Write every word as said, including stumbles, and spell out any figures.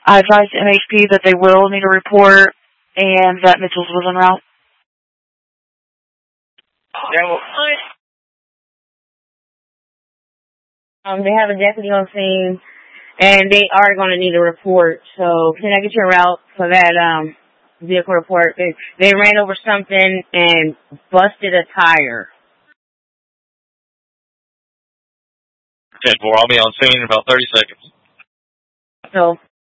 I advised M H P that they will need a report and that Mitchell's was en route. Yeah, well, um, they have a deputy on scene, and they are going to need a report. So can I get your route for that um vehicle report? They, they ran over something and busted a tire. ten four, I'll be on scene in about thirty seconds. So